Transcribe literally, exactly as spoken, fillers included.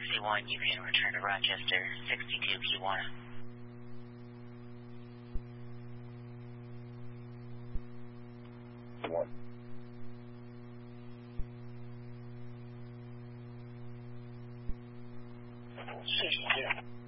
C one, you can return to Rochester, sixty-two Kiwana. One. sixty-two.